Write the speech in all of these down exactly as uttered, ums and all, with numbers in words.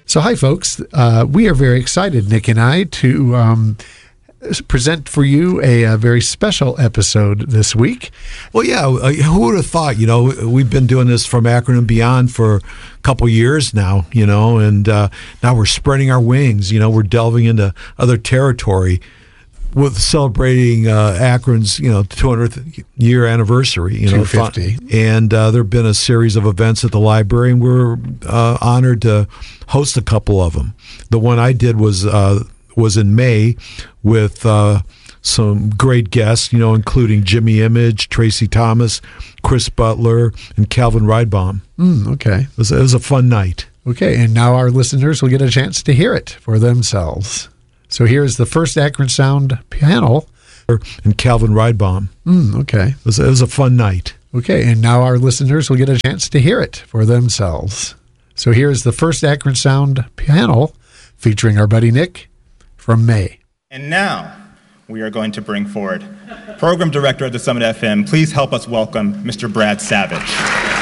So, hi, folks. Uh, we are very excited, Nick and I, to um, present for you a, a very special episode this week. Well, yeah, uh, who would have thought? You know, we've been doing this from Akron and beyond for a couple years now, you know, and uh, now we're spreading our wings. You know, we're delving into other territory with celebrating uh, Akron's, you know, two hundredth year anniversary. You know, two fifty. And uh, there have been a series of events at the library, and we're uh, honored to host a couple of them. The one I did was uh, was in May with uh, some great guests, you know, including Jimmy Image, Tracy Thomas, Chris Butler, and Calvin Ridebaum. Mm, okay. It was, it was a fun night. Okay, and now our listeners will get a chance to hear it for themselves. So here is the first Akron Sound panel. And Calvin Ridebaum. Mm, okay. It was, it was a fun night. Okay, and now our listeners will get a chance to hear it for themselves. So here is the first Akron Sound panel featuring our buddy Nick from May. And now we are going to bring forward Program Director at the Summit F M. Please help us welcome Mister Brad Savage.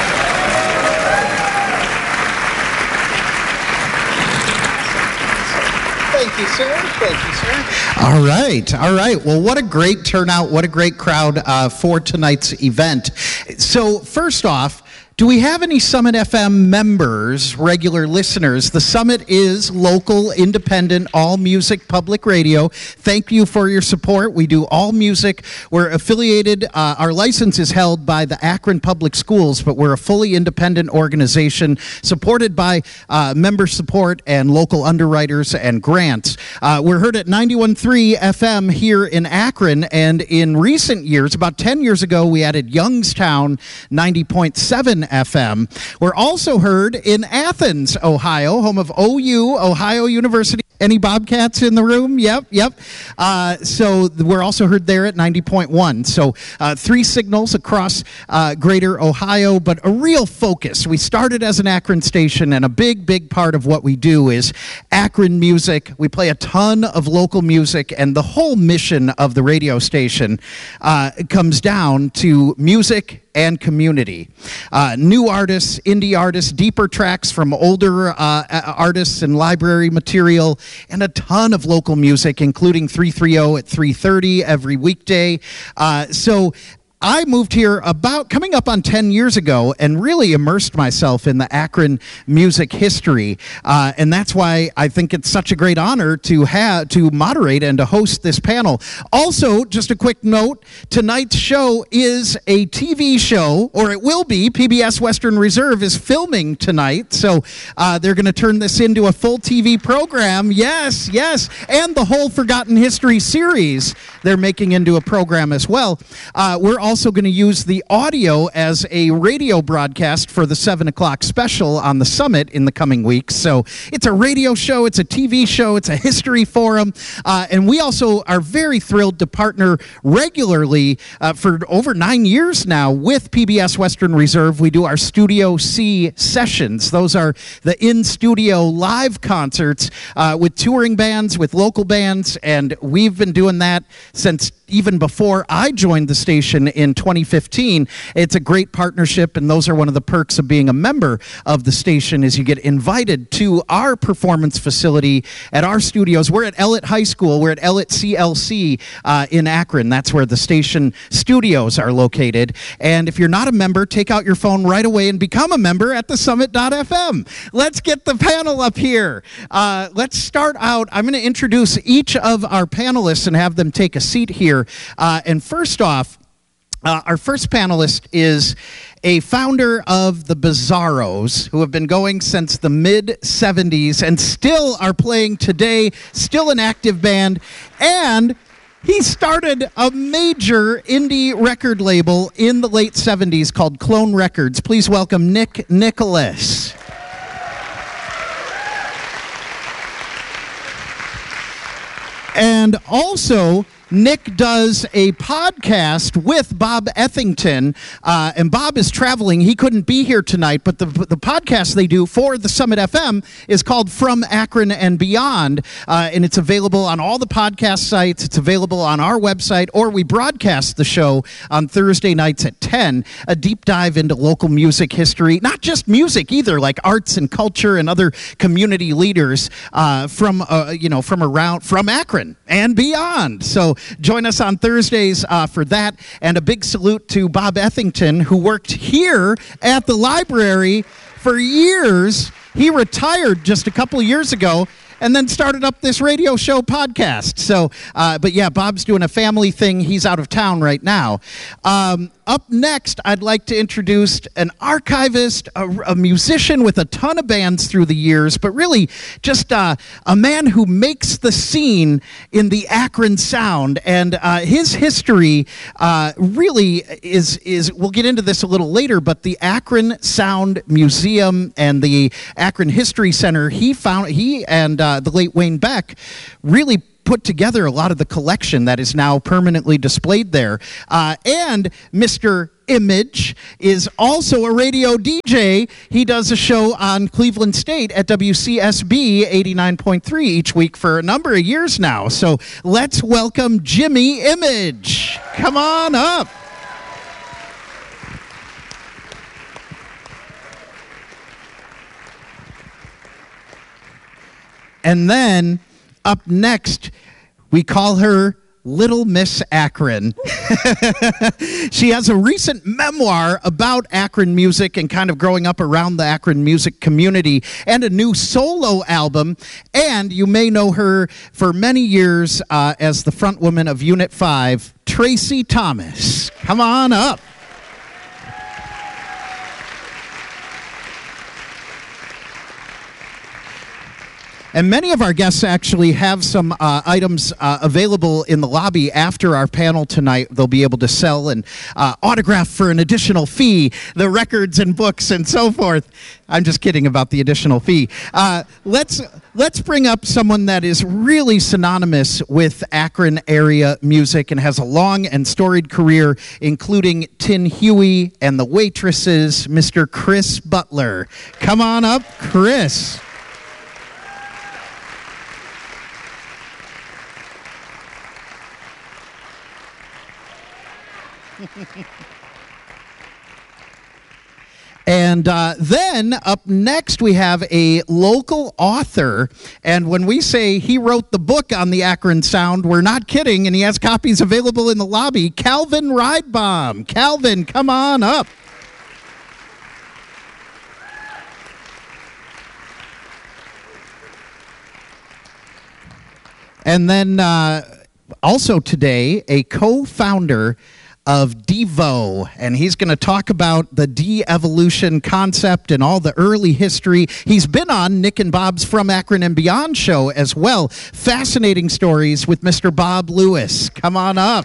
Thank you, sir. Thank you, sir. All right. All right. Well, what a great turnout. What a great crowd uh, for tonight's event. So, first off, do we have any Summit F M members, regular listeners? The Summit is local, independent, all-music public radio. Thank you for your support. We do all music. We're affiliated. Uh, our license is held by the Akron Public Schools, but we're a fully independent organization supported by uh, member support and local underwriters and grants. Uh, we're heard at ninety-one point three F M here in Akron, and in recent years, about ten years ago, we added Youngstown ninety point seven F M. We're also heard in Athens, Ohio, home of O U, Ohio University. Any Bobcats in the room? Yep, yep. Uh, so we're also heard there at ninety point one. So uh, three signals across uh, greater Ohio, but a real focus. We started as an Akron station, and a big, big part of what we do is Akron music. We play a ton of local music, and the whole mission of the radio station uh, comes down to music and community. Uh, new artists, indie artists, deeper tracks from older uh, artists and library material, and a ton of local music, including three thirty at three thirty every weekday. Uh, so I moved here about coming up on ten years ago and really immersed myself in the Akron music history. Uh, and that's why I think it's such a great honor to have to moderate and to host this panel. Also, just a quick note, tonight's show is a T V show, or it will be. P B S Western Reserve is filming tonight. So uh, they're going to turn this into a full T V program. Yes, yes. And the whole Forgotten History series they're making into a program as well. Uh, we're also going to use the audio as a radio broadcast for the seven o'clock special on the Summit in the coming weeks. So it's a radio show, it's a T V show, it's a history forum, uh, and we also are very thrilled to partner regularly uh, for over nine years now with P B S Western Reserve. We do our Studio C sessions. Those are the in-studio live concerts uh, with touring bands, with local bands, and we've been doing that since even before I joined the station in twenty fifteen. It's a great partnership, and those are one of the perks of being a member of the station is you get invited to our performance facility at our studios. We're at Ellett High School. We're at Ellett C L C uh, in Akron. That's where the station studios are located. And if you're not a member, take out your phone right away and become a member at the summit dot f m. Let's get the panel up here. Uh, let's start out. I'm going to introduce each of our panelists and have them take a seat here. Uh, and first off, uh, our first panelist is a founder of the Bizarros, who have been going since the mid seventies and still are playing today, still an active band, and he started a major indie record label in the late seventies called Clone Records. Please welcome Nick Nicholas. And also, Nick does a podcast with Bob Ethington, uh, and Bob is traveling. He couldn't be here tonight, but the the podcast they do for the Summit F M is called From Akron and Beyond, uh, and it's available on all the podcast sites. It's available on our website, or we broadcast the show on Thursday nights at ten, a deep dive into local music history, not just music either, like arts and culture and other community leaders uh, from, uh, you know, from around, from Akron and beyond. So join us on Thursdays uh, for that. And a big salute to Bob Ethington, who worked here at the library for years. He retired just a couple of years ago and then started up this radio show podcast. So, uh, but yeah, Bob's doing a family thing. He's out of town right now. Um, up next, I'd like to introduce an archivist, a, a musician with a ton of bands through the years, but really just uh, a man who makes the scene in the Akron sound. And uh, his history uh, really is, is, we'll get into this a little later, but the Akron Sound Museum and the Akron History Center, he found, he and uh, the late Wayne Beck really put together a lot of the collection that is now permanently displayed there. Uh, and Mister Image is also a radio D J. He does a show on Cleveland State at W C S B eighty-nine point three each week for a number of years now. So let's welcome Jimmy Image. Come on up. And then up next, we call her Little Miss Akron. She has a recent memoir about Akron music and kind of growing up around the Akron music community, and a new solo album. And you may know her for many years uh, as the frontwoman of Unit five, Tracy Thomas. Come on up. And many of our guests actually have some uh, items uh, available in the lobby after our panel tonight. They'll be able to sell and uh, autograph for an additional fee, the records and books and so forth. I'm just kidding about the additional fee. Uh, let's let's bring up someone that is really synonymous with Akron area music and has a long and storied career, including Tin Huey and the Waitresses, Mister Chris Butler. Come on up, Chris. And uh, then up next, we have a local author. And when we say he wrote the book on the Akron Sound, we're not kidding. And he has copies available in the lobby. Calvin Ridebaum. Calvin, come on up. And then uh, also today, a co-founder of Devo, and he's going to talk about the de-evolution concept and all the early history. He's been on Nick and Bob's From Akron and Beyond show as well. Fascinating stories with Mister Bob Lewis. Come on up.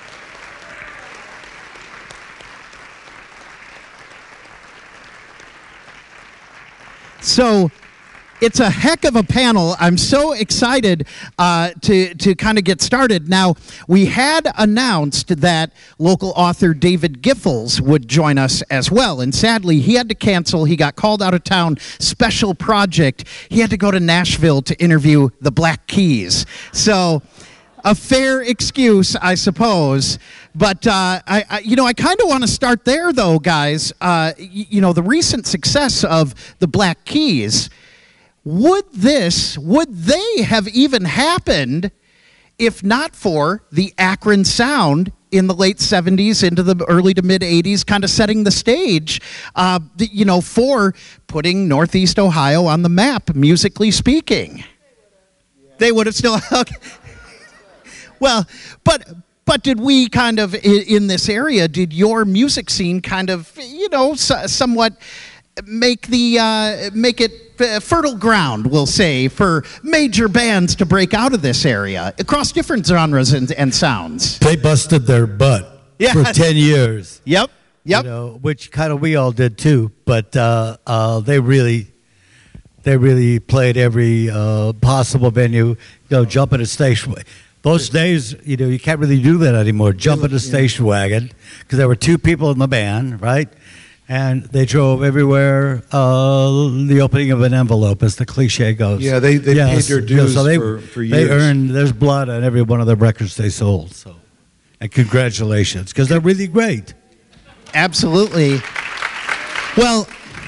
So it's a heck of a panel. I'm so excited uh, to, to kind of get started. Now, we had announced that local author David Giffels would join us as well, and sadly, he had to cancel. He got called out of town. Special project. He had to go to Nashville to interview the Black Keys. So a fair excuse, I suppose. But, uh, I, I, you know, I kind of want to start there, though, guys. Uh, y- you know, the recent success of the Black Keys, would this, would they have even happened if not for the Akron Sound in the late seventies into the early to mid eighties, kind of setting the stage, uh, you know, for putting Northeast Ohio on the map, musically speaking? They would have still... Okay. Well, but... But did we kind of, in this area, did your music scene kind of, you know, somewhat make the uh, make it fertile ground, we'll say, for major bands to break out of this area across different genres and, and sounds? They busted their butt yeah. for ten years. Yep, yep. You know, which kind of we all did too. But uh, uh, they really, they really played every uh, possible venue. You know, jumping a stage. Those days, you know, you can't really do that anymore. Jump in a station wagon, because there were two people in the band, right? And they drove everywhere. Uh, the opening of an envelope, as the cliche goes. Yeah, they, they Yes, paid their dues so they, for, for years. They earned, there's blood on every one of the records they sold. So, and congratulations, because they're really great. Absolutely. Well,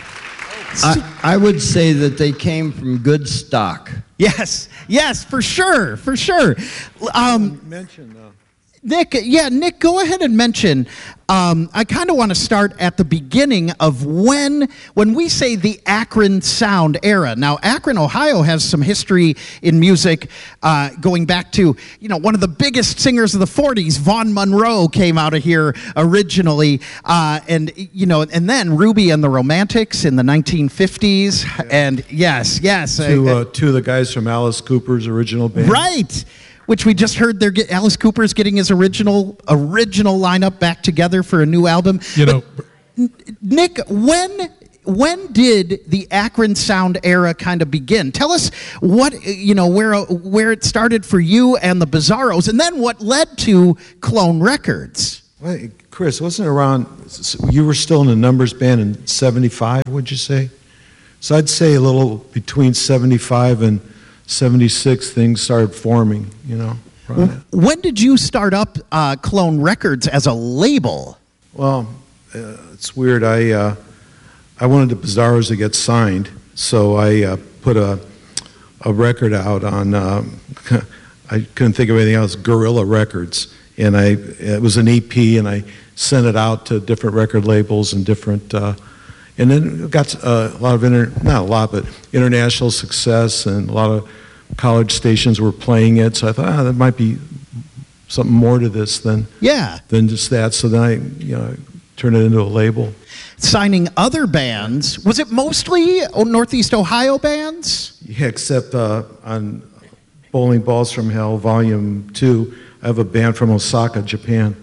I, I would say that they came from good stock. yes, yes, for sure, for sure. Um, Mention, uh, Nick, yeah, Nick, go ahead and mention. Um, I kind of want to start at the beginning of when, when we say the Akron sound era. Now, Akron, Ohio, has some history in music, uh, going back to, you know, one of the biggest singers of the forties, Vaughn Monroe, came out of here originally, uh, and you know, and then Ruby and the Romantics in the nineteen fifties, yeah. And yes, yes, two, uh, uh, two of the guys from Alice Cooper's original band. right. Which we just heard, they're get, Alice Cooper's getting his original original lineup back together for a new album. You know, But, Nick, when when did the Akron sound era kind of begin? Tell us what, you know, where where it started for you and the Bizarros, and then what led to Clone Records. Well, Chris, wasn't it around, you were still in the Numbers band in seventy-five, would you say? So I'd say a little between seventy-five and seventy-six, things started forming, you know. Right. When did you start up uh, Clone Records as a label? Well, uh, it's weird. I uh, I wanted the Bizarros to get signed, so I uh, put a a record out on. Um, I couldn't think of anything else. Guerrilla Records, and I it was an E P, and I sent it out to different record labels and different. Uh, and then it got uh, a lot of inter not a lot, but international success, and a lot of college stations were playing it. So I thought, ah, there might be something more to this than Yeah. than just that. So then I, you know, turned it into a label. Signing other bands. Was it mostly Northeast Ohio bands? Yeah, except uh, on Bowling Balls from Hell, Volume Two, I have a band from Osaka, Japan.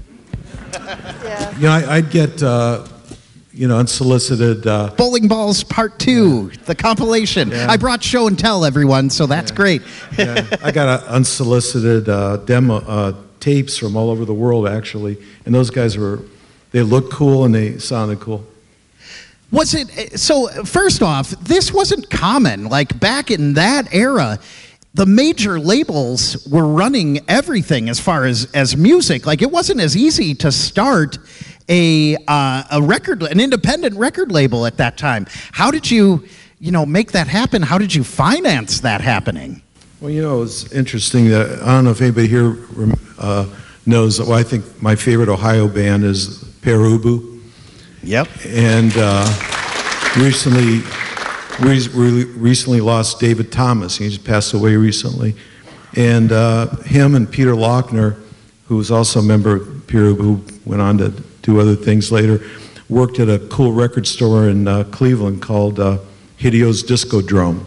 Yeah. You know, I, I'd get, uh, you know, unsolicited. Uh, Bowling Balls Part Two, the compilation. Yeah. I brought Show and Tell, everyone, so that's great. yeah, I got uh, unsolicited uh, demo uh, tapes from all over the world, actually, and those guys were, they looked cool and they sounded cool. Was it, so first off, this wasn't common. Like back in that era, the major labels were running everything as far as, as music. Like it wasn't as easy to start a, uh, a record, an independent record label at that time. How did you, you know, make that happen? How did you finance that happening? Well, you know, it's interesting that, I don't know if anybody here uh, knows, well, I think my favorite Ohio band is Pere Ubu. Yep. And uh, recently, we recently lost David Thomas. He just passed away recently. And uh, him and Peter Lochner, who was also a member of Pere Ubu, who went on to do other things later, worked at a cool record store in uh, Cleveland called uh, Hiddeo's Discodrome.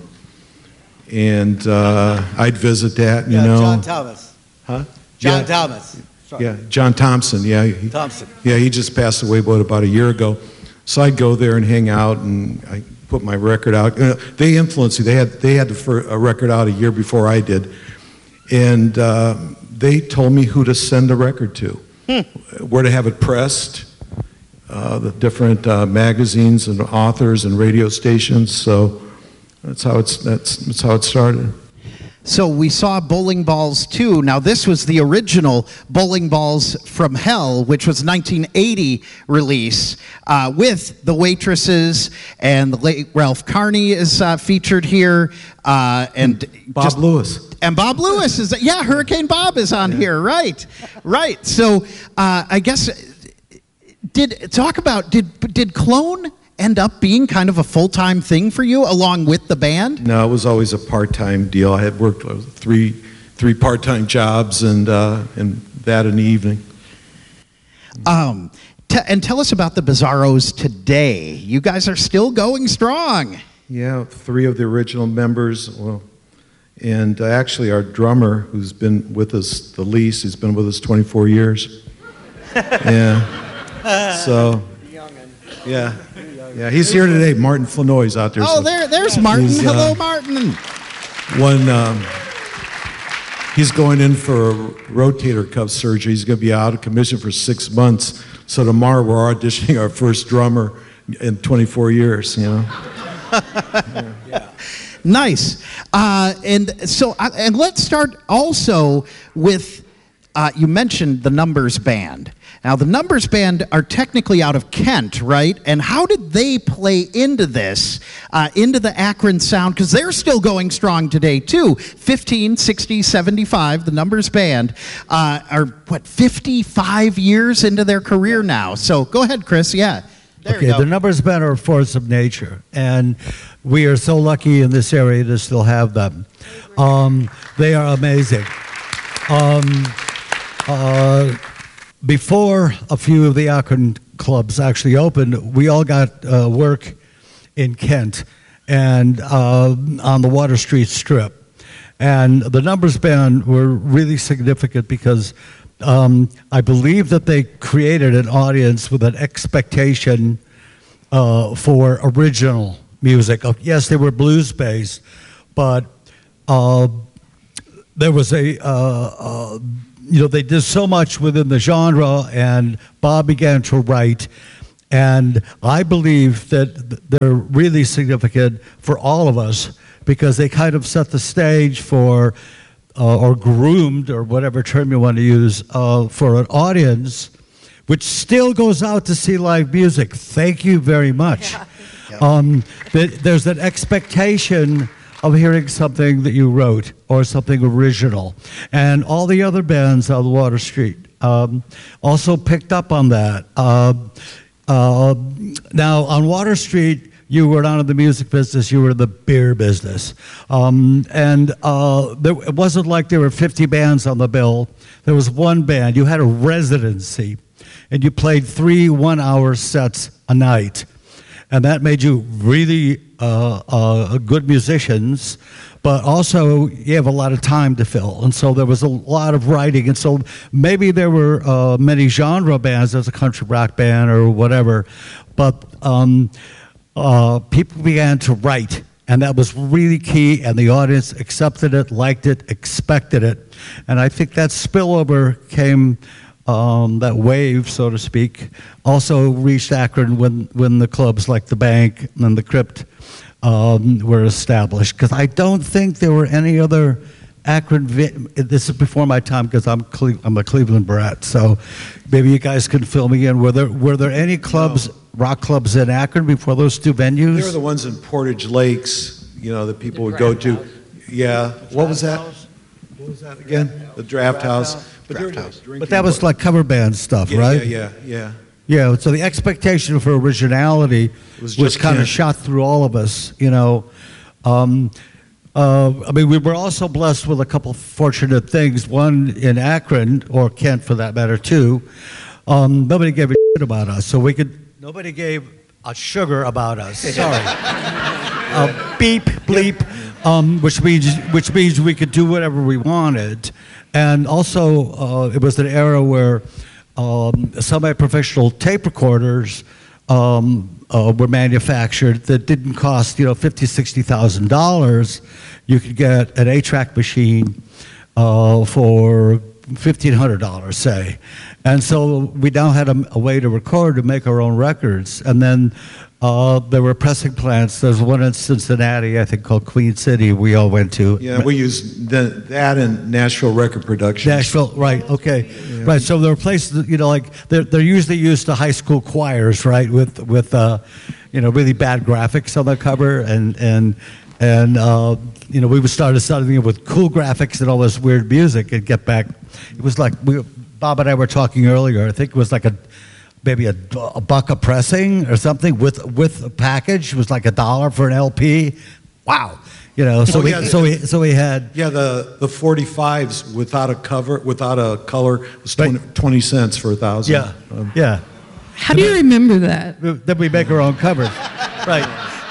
And uh, I'd visit that, you yeah, know. John Thomas. Huh? John Yeah. Thomas. Sorry. Yeah, John Thompson, yeah. He, Thompson. Yeah, he just passed away about, about a year ago. So I'd go there and hang out, and I put my record out. You know, they influenced me. They had, they had the fir- a record out a year before I did. And uh, they told me who to send the record to, hmm. where to have it pressed, uh, the different uh, magazines and authors and radio stations. So that's how, it's, that's, that's how it started. So we saw Bowling Balls two. Now this was the original Bowling Balls from Hell, which was nineteen eighty release, uh, with the Waitresses, and the late Ralph Carney is uh, featured here, uh, and Bob just, Lewis. And Bob Lewis is, yeah, Hurricane Bob is on yeah. here, right, right. So uh, I guess, did, talk about, did, did Clone end up being kind of a full-time thing for you along with the band? No, it was always a part-time deal. I had worked three three part-time jobs and uh, and that in the evening. Um, t- and tell us about the Bizarros today. You guys are still going strong. Yeah, three of the original members. Well, and uh, actually our drummer, who's been with us the least, he's been with us twenty-four years. Yeah. So. Yeah. Yeah, he's here today. Martin Flanoy's out there. Oh, so there, there's Martin. uh, Hello, Martin. One, um, he's going in for a rotator cuff surgery. He's going to be out of commission for six months. So tomorrow we're auditioning our first drummer in twenty-four years, you know. Yeah. Yeah. Nice. Uh, and so, uh, and let's start also with, uh, you mentioned the Numbers Band. Now, the Numbers Band are technically out of Kent, right? And how did they play into this, uh, into the Akron sound? Because they're still going strong today, too. fifteen, sixty, seventy-five, the Numbers Band uh, are, what, fifty-five years into their career now. So go ahead, Chris. Yeah. There okay, you go. The Numbers Band are a force of nature, and we are so lucky in this area to still have them. Um, they are amazing. Um, uh, before a few of the Akron clubs actually opened, we all got uh, work in Kent and uh, on the Water Street Strip. And the Numbers Band were really significant because um, I believe that they created an audience with an expectation uh, for original music. Oh, yes, they were blues-based, but uh, there was a, uh, uh, you know, they did so much within the genre, and Bob began to write, and I believe that they're really significant for all of us because they kind of set the stage for, uh, or groomed, or whatever term you want to use, uh, for an audience which still goes out to see live music. Thank you very much. Yeah. Yep. Um, there's an expectation of hearing something that you wrote or something original. And all the other bands on Water Street um, also picked up on that. Uh, uh, now, on Water Street, you were not in the music business, you were in the beer business. Um, and uh, there, it wasn't like there were fifty bands on the bill. There was one band. You had a residency, and you played three one-hour sets a night. And that made you really uh, uh, good musicians, but also you have a lot of time to fill. And so there was a lot of writing. And so maybe there were uh, many genre bands, as a country rock band or whatever, but um, uh, people began to write. And that was really key, and the audience accepted it, liked it, expected it. And I think that spillover came... Um, that wave, so to speak, also reached Akron when, when the clubs like the Bank and the Crypt um, were established. Because I don't think there were any other Akron. Vi- this is before my time because I'm Cle- I'm a Cleveland brat. So maybe you guys can fill me in. Were there were there any clubs, no. rock clubs in Akron before those two venues? There were the ones in Portage Lakes, you know, that people would go to. Yeah. What was that? What was that again? The Draft House. But, Draft House. But that was like cover band stuff, yeah, right? Yeah, yeah, yeah. Yeah, so the expectation for originality was, was kind of shot through all of us, you know. Um, uh, I mean, we were also blessed with a couple fortunate things. One in Akron, or Kent for that matter, too. Um, nobody gave a shit about us, so we could. Nobody gave a sugar about us. Sorry. uh, beep, bleep. Um, which means which means we could do whatever we wanted, and also uh, it was an era where um, semi-professional tape recorders um, uh, were manufactured that didn't cost you know fifty, sixty thousand dollars. You could get an eight-track machine uh, for fifteen hundred dollars, say, and so we now had a, a way to record to make our own records, and then. Uh, there were pressing plants. There's one in Cincinnati, I think, called Queen City. We all went to. Yeah, we used the, that in Nashville Record Productions. Nashville, right? Okay, yeah. Right. So there were places, that, you know, like they're they're usually used to high school choirs, right? With with uh, you know, really bad graphics on the cover, and and and uh, you know, we would start something with cool graphics and all this weird music, and get back. It was like we, Bob and I were talking earlier. I think it was like a. Maybe a, a buck a pressing or something with with a package. It was like a dollar for an L P. Wow, you know. So oh, we yeah, so we so we had yeah the the forty-fives without a cover without a color was twenty, twenty cents for a thousand. Yeah, um, yeah. How do you remember that? Then we make our own covers, right?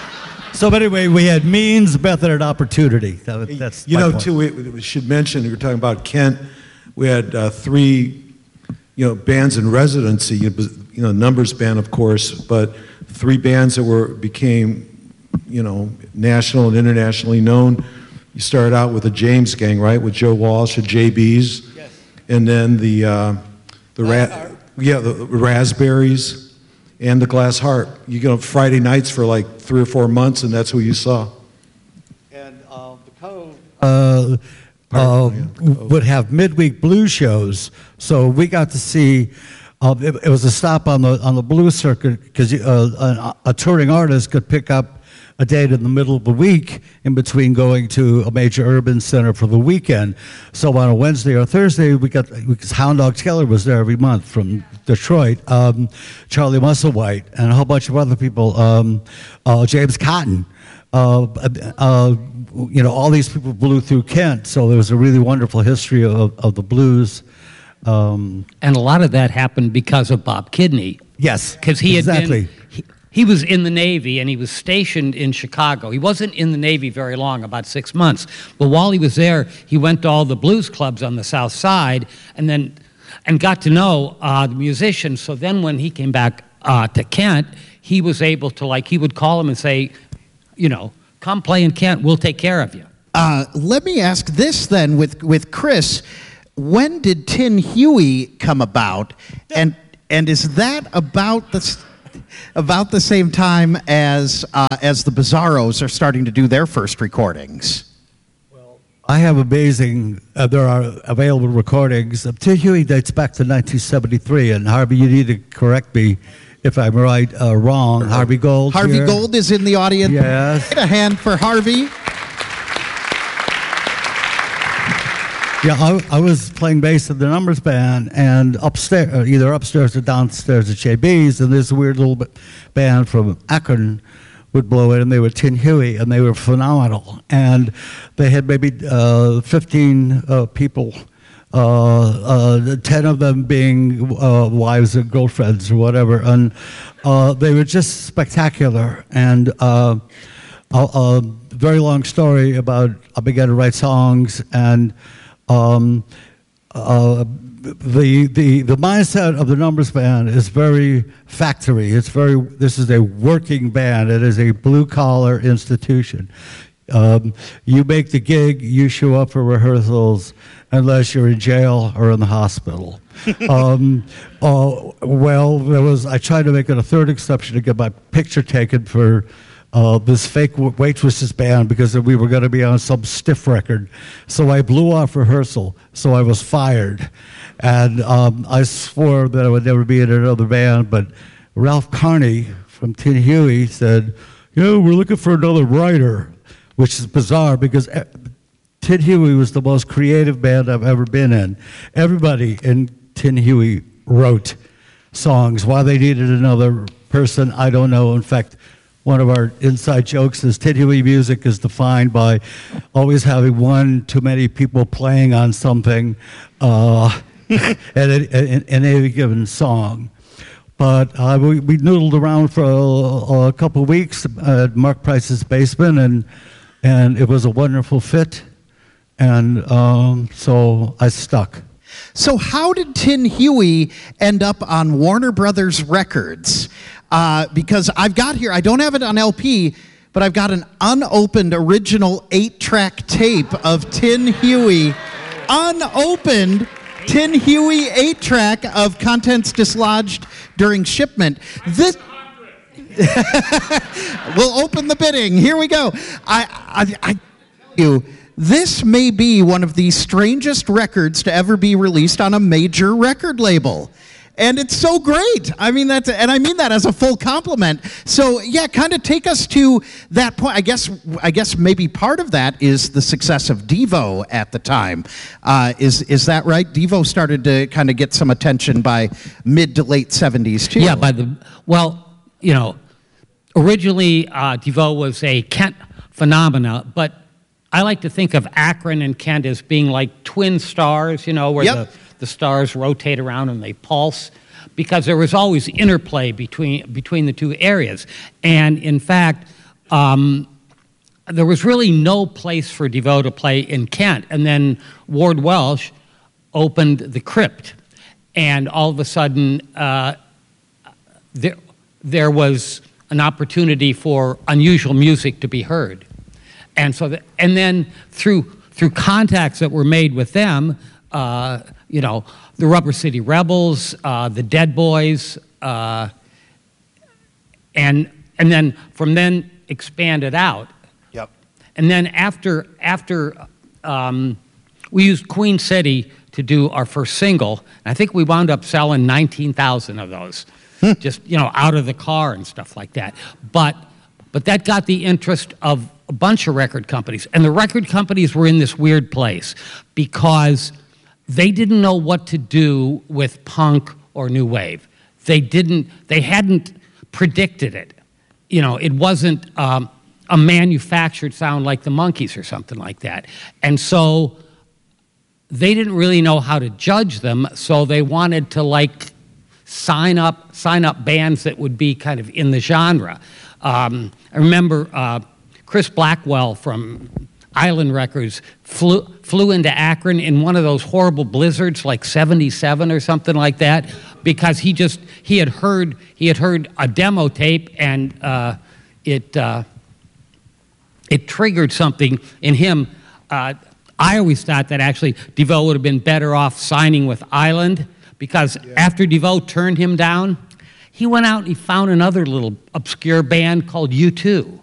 So anyway, we had means, method, and opportunity. That, that's you my know point. too. We, we should mention we were talking about Kent. We had uh, three. You know, bands in residency, you know, Numbers Band, of course, but three bands that were became, you know, national and internationally known. you started out with the James Gang, right, with Joe Walsh and J B's, yes. And then the uh, the ra- yeah the Raspberries and the Glass Harp. You go Friday nights for like three or four months, and that's who you saw. And uh, the Cove uh, uh, would have midweek blues shows, so we got to see. Uh, it, it was a stop on the on the blues circuit because uh, a, a touring artist could pick up a date in the middle of the week in between going to a major urban center for the weekend. So on a Wednesday or Thursday, we got, because Hound Dog Taylor was there every month from Detroit, um, Charlie Musselwhite, and a whole bunch of other people, um, uh, James Cotton. Uh, uh, you know, all these people blew through Kent, so there was a really wonderful history of, of the blues. Um, and a lot of that happened because of Bob Kidney. Yes, because he exactly. had been... He, He was in the Navy, and he was stationed in Chicago. He wasn't in the Navy very long, about six months. But while he was there, he went to all the blues clubs on the South Side, and then and got to know uh, the musicians. So then, when he came back uh, to Kent, he was able to, like, he would call him and say, you know, come play in Kent. We'll take care of you. Uh, let me ask this then, with with Chris, when did Tin Huey come about, and and is that about the about the same time as uh, as the Bizarros are starting to do their first recordings? Well, I have amazing, uh, there are available recordings. Uh, Tin Huey dates back to nineteen seventy-three, and Harvey, you need to correct me if I'm right or uh, wrong. Harvey Gold Harvey here. Gold is in the audience. Yes. Get a hand for Harvey. Yeah, I, I was playing bass in the Numbers Band, and upstairs, uh, either upstairs or downstairs at J B's, and this weird little band from Akron would blow in, and they were Tin Huey, and they were phenomenal. And they had maybe uh, fifteen uh, people, uh, uh, ten of them being uh, wives and girlfriends or whatever, and uh, they were just spectacular. And uh, a, a very long story about I began to write songs, and Um, uh, the, the, the mindset of the Numbers Band is very factory. It's very, this is a working band. It is a blue-collar institution. Um, you make the gig, you show up for rehearsals, unless you're in jail or in the hospital. um, uh, well, there was, I tried to make it a third exception to get my picture taken for Uh, this fake waitress's band because we were going to be on some stiff record. So I blew off rehearsal, so I was fired. And um, I swore that I would never be in another band, but Ralph Carney from Tin Huey said, you know, we're looking for another writer, which is bizarre because Tin Huey was the most creative band I've ever been in. Everybody in Tin Huey wrote songs. Why they needed another person, I don't know. In fact, one of our inside jokes is Tin Huey music is defined by always having one too many people playing on something uh, at, a, in, in any given song. But uh, we, we noodled around for a, a couple of weeks at Mark Price's basement, and and it was a wonderful fit, and um, so I stuck. So how did Tin Huey end up on Warner Brothers Records? Uh, because I've got here, I don't have it on L P, but I've got an unopened original eight-track tape of Tin Huey. Unopened Tin Huey eight-track of contents dislodged during shipment. This... We'll open the bidding. Here we go. I, I, I tell you, this may be one of the strangest records to ever be released on a major record label. And it's so great. I mean, that's, and I mean that as a full compliment. So yeah, kind of take us to that point. I guess, I guess maybe part of that is the success of Devo at the time. Uh, is is that right? Devo started to kind of get some attention by mid to late seventies too. Yeah, by the well, you know, originally uh, Devo was a Kent phenomena, but I like to think of Akron and Kent as being like twin stars. You know, where yep. the the stars rotate around and they pulse, because there was always interplay between between the two areas. And in fact, um, there was really no place for Devo to play in Kent. And then Ward Welsh opened the Crypt, and all of a sudden uh, there, there was an opportunity for unusual music to be heard. and so the, and then through through contacts that were made with them, uh, you know, the Rubber City Rebels, uh, the Dead Boys, uh, and and then from then expanded out. Yep. And then after after um, we used Queen City to do our first single, and I think we wound up selling nineteen thousand of those, just, you know, out of the car and stuff like that. But but that got the interest of a bunch of record companies, and the record companies were in this weird place because they didn't know what to do with punk or new wave. They didn't. They hadn't predicted it. You know, it wasn't um, a manufactured sound like the Monkees or something like that, and so they didn't really know how to judge them. So they wanted to like sign up sign up bands that would be kind of in the genre. Um, I remember uh, Chris Blackwell from Island Records flew flew into Akron in one of those horrible blizzards, like seventy-seven or something like that, because he just he had heard he had heard a demo tape, and uh, it uh, it triggered something in him. Uh, I always thought that actually DeVoe would have been better off signing with Island, because yeah. after DeVoe turned him down, he went out and he found another little obscure band called U two.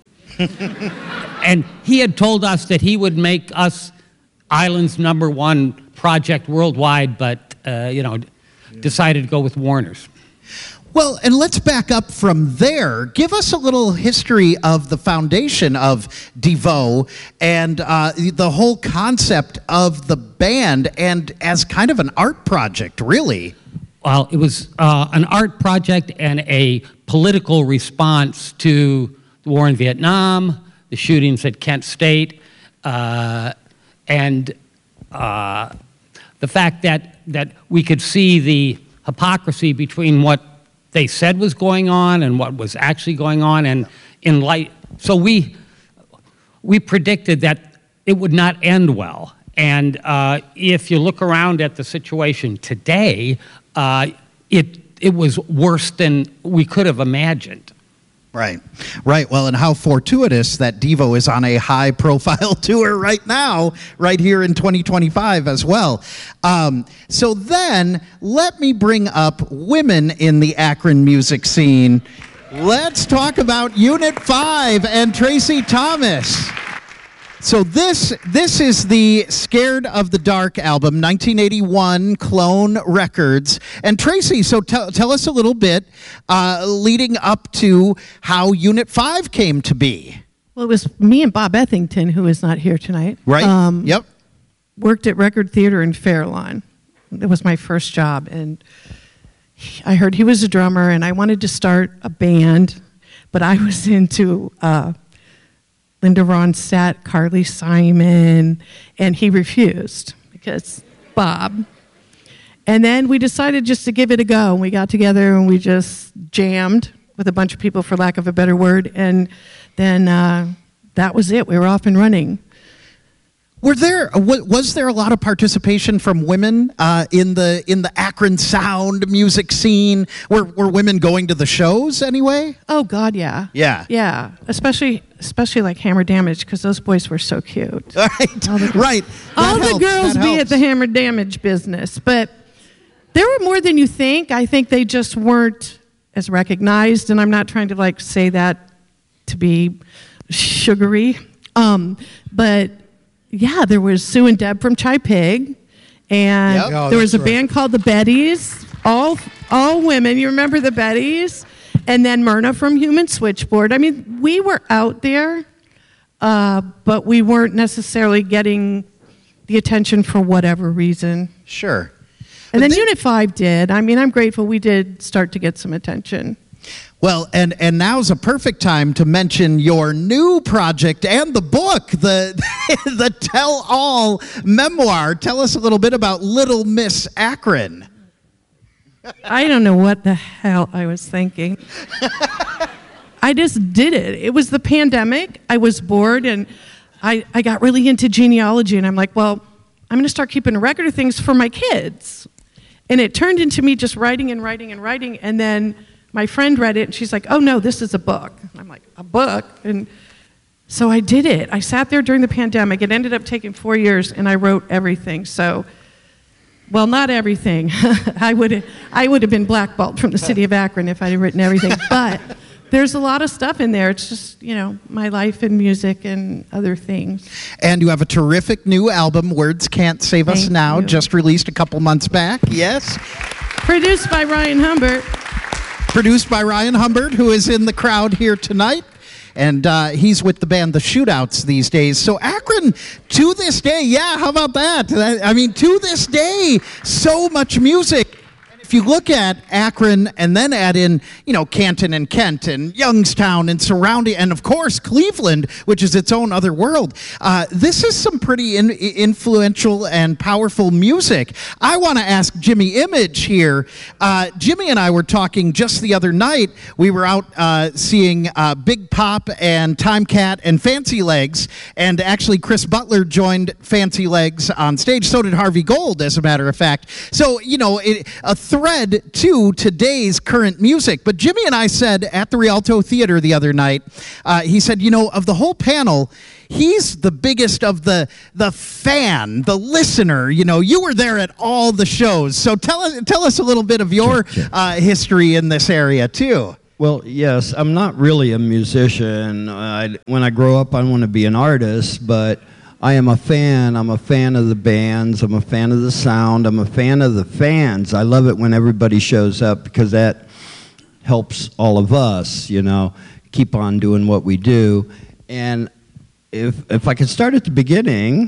And he had told us that he would make us Island's number one project worldwide, but, uh, you know, yeah. decided to go with Warner's. Well, and let's back up from there. Give us a little history of the foundation of DeVoe and uh, the whole concept of the band, and as kind of an art project, really. Well, it was uh, an art project and a political response to the war in Vietnam, the shootings at Kent State, uh, and uh, the fact that, that we could see the hypocrisy between what they said was going on and what was actually going on, and in light, so we we predicted that it would not end well. And uh, if you look around at the situation today, uh, it it was worse than we could have imagined. Right, right. Well, and how fortuitous that DeVoe is on a high-profile tour right now, right here in twenty twenty-five as well. Um, so then, let me bring up women in the Akron music scene. Let's talk about Unit five and Tracy Thomas. So this this is the Scared of the Dark album, nineteen eighty-one, Clone Records. And Tracy, so t- tell us a little bit uh, leading up to how Unit five came to be. Well, it was me and Bob Ethington, who is not here tonight. Right, um, yep. Worked at Record Theater in Fairlawn. It was my first job. And I heard he was a drummer, and I wanted to start a band, but I was into... Uh, Linda Ronstadt, Carly Simon, and he refused because Bob. And then we decided just to give it a go. We got together and we just jammed with a bunch of people, for lack of a better word, and then uh, that was it. We were off and running. Were there was there a lot of participation from women uh, in the in the Akron sound music scene? Were were women going to the shows anyway? Oh God, yeah, yeah, yeah. Especially especially like Hammer Damage, because those boys were so cute. Right, all the, right. All that the helps. girls that be helps. at the Hammer Damage business, but there were more than you think. I think they just weren't as recognized, and I'm not trying to like say that to be sugary, um, but. Yeah, there was Sue and Deb from Chai Pig, and yep. oh, there was a right. band called the Bettys, all all women. You remember the Bettys? And then Myrna from Human Switchboard. I mean, we were out there, uh, but we weren't necessarily getting the attention for whatever reason. Sure. And but then they- Unit five did. I mean, I'm grateful we did start to get some attention. Well, and, and now's a perfect time to mention your new project and the book, the the Tell All memoir. Tell us a little bit about Little Miss Akron. I don't know what the hell I was thinking. I just did it. It was the pandemic. I was bored, and I, I got really into genealogy, and I'm like, well, I'm going to start keeping a record of things for my kids. And it turned into me just writing and writing and writing, and then my friend read it, and she's like, oh, no, this is a book. And I'm like, a book? And So I did it. I sat there during the pandemic. It ended up taking four years, and I wrote everything. So, well, not everything. I would I would have been blackballed from the city of Akron if I had written everything. But there's a lot of stuff in there. It's just, you know, my life and music and other things. And you have a terrific new album, Words Can't Save Us Thank Now, you. just released a couple months back. Yes. Produced by Ryan Humbert. Produced by Ryan Humbert, who is in the crowd here tonight. And uh, he's with the band The Shootouts these days. So Akron, to this day, yeah, how about that? I mean, to this day, so much music. If you look at Akron and then add in, you know, Canton and Kent and Youngstown and surrounding, and of course Cleveland, which is its own other world, uh, this is some pretty in, influential and powerful music. I want to ask Jimmy Image here. Uh, Jimmy and I were talking just the other night. We were out uh, seeing uh, Big Pop and Time Cat and Fancy Legs, and actually Chris Butler joined Fancy Legs on stage. So did Harvey Gold, as a matter of fact. So, you know, it, a thread to today's current music. But Jimmy and I said at the Rialto Theater the other night, uh, he said, you know, of the whole panel, he's the biggest of the the fan, the listener. You know, you were there at all the shows. So tell us, tell us a little bit of your uh, history in this area, too. Well, yes, I'm not really a musician. I, when I grow up, I want to be an artist, but I am a fan. I'm a fan of the bands. I'm a fan of the sound. I'm a fan of the fans. I love it when everybody shows up because that helps all of us, you know, keep on doing what we do. And if if I could start at the beginning,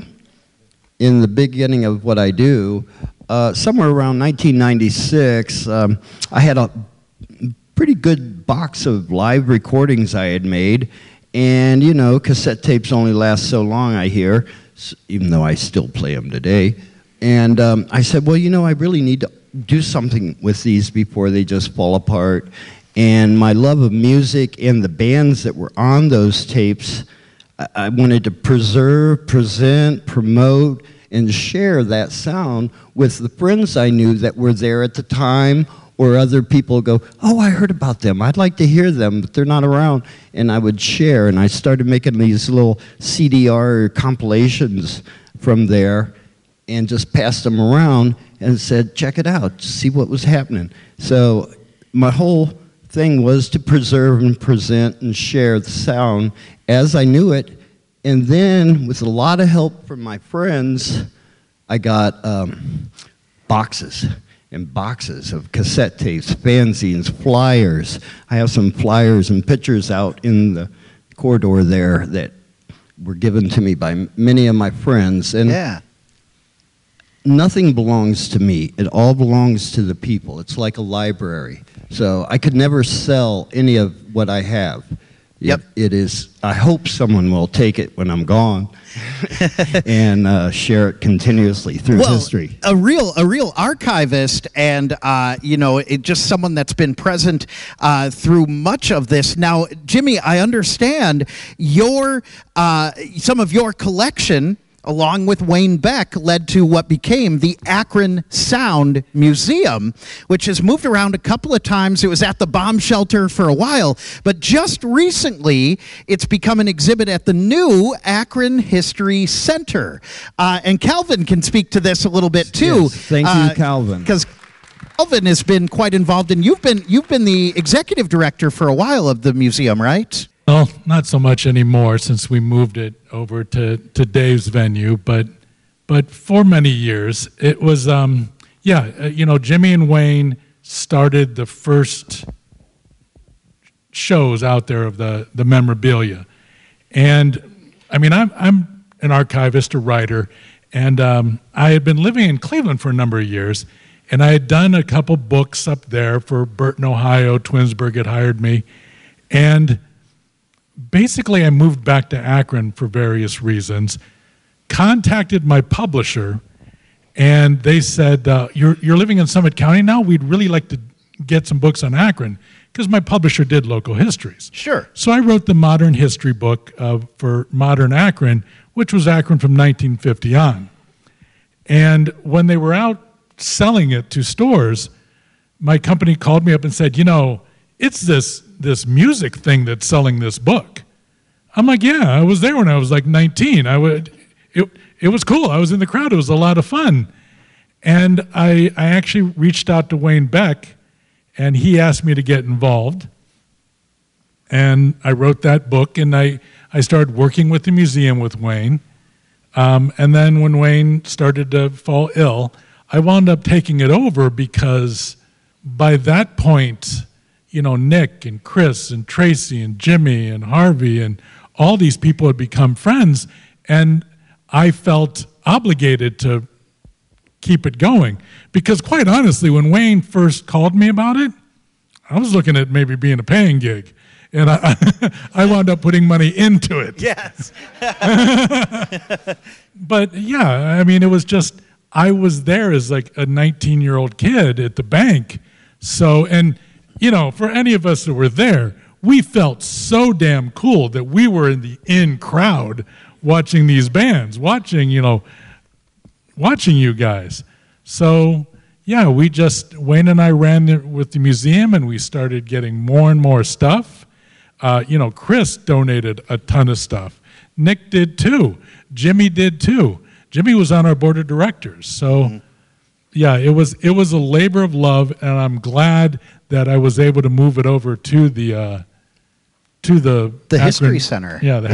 in the beginning of what I do, uh, somewhere around nineteen ninety-six, um, I had a pretty good box of live recordings I had made. And, you know, cassette tapes only last so long, I hear, even though I still play them today. And um, I said, well, you know, I really need to do something with these before they just fall apart. And my love of music and the bands that were on those tapes, I, I wanted to preserve, present, promote, and share that sound with the friends I knew that were there at the time, or other people go, oh, I heard about them. I'd like to hear them, but they're not around. And I would share, and I started making these little C D R compilations from there and just passed them around and said, check it out, see what was happening. So my whole thing was to preserve and present and share the sound as I knew it. And then, with a lot of help from my friends, I got um, boxes. And boxes of cassette tapes, fanzines, flyers. I have some flyers and pictures out in the corridor there that were given to me by many of my friends. And yeah. Nothing belongs to me. It all belongs to the people. It's like a library. So I could never sell any of what I have. Yep. It, it is, I hope someone will take it when I'm gone and uh, share it continuously through well, history. A real, a real archivist, and uh, you know, it, just someone that's been present uh, through much of this. Now, Jimmy, I understand your uh, some of your collection, along with Wayne Beck, led to what became the Akron Sound Museum, which has moved around a couple of times. It was at the bomb shelter for a while, but just recently, it's become an exhibit at the new Akron History Center. Uh, and Calvin can speak to this a little bit too. Yes, thank you, uh, Calvin. Because Calvin has been quite involved, and you've been you've been the executive director for a while of the museum, right? Well, not so much anymore since we moved it over to, to Dave's venue, but but for many years it was, um, yeah, uh, you know, Jimmy and Wayne started the first shows out there of the, the memorabilia. And I mean, I'm, I'm an archivist, a writer, and um, I had been living in Cleveland for a number of years, and I had done a couple books up there for Burton, Ohio. Twinsburg had hired me, and basically, I moved back to Akron for various reasons, contacted my publisher, and they said, uh, you're, you're living in Summit County now? We'd really like to get some books on Akron, because my publisher did local histories. Sure. So I wrote the modern history book uh, for modern Akron, which was Akron from nineteen fifty on. And when they were out selling it to stores, my company called me up and said, you know, it's this this music thing that's selling this book. I'm like, yeah, I was there when I was like nineteen. I would, it, it was cool. I was in the crowd. It was a lot of fun. And I, I actually reached out to Wayne Beck, and he asked me to get involved. And I wrote that book, and I, I started working with the museum with Wayne. Um, and then when Wayne started to fall ill, I wound up taking it over because by that point, you know, Nick and Chris and Tracy and Jimmy and Harvey and all these people had become friends, and I felt obligated to keep it going. Because quite honestly, when Wayne first called me about it, I was looking at maybe being a paying gig. And I, I wound up putting money into it. Yes. But yeah, I mean, it was just, I was there as like a nineteen-year-old kid at the bank. So, and, you know, for any of us that were there, we felt so damn cool that we were in the in crowd watching these bands, watching, you know, watching you guys. So, yeah, we just, Wayne and I ran it with the museum, and we started getting more and more stuff. Uh, you know, Chris donated a ton of stuff. Nick did too. Jimmy did too. Jimmy was on our board of directors. So, mm-hmm. yeah, it was it was a labor of love, and I'm glad that I was able to move it over to the uh, to the the Akron, History Center. Yeah, the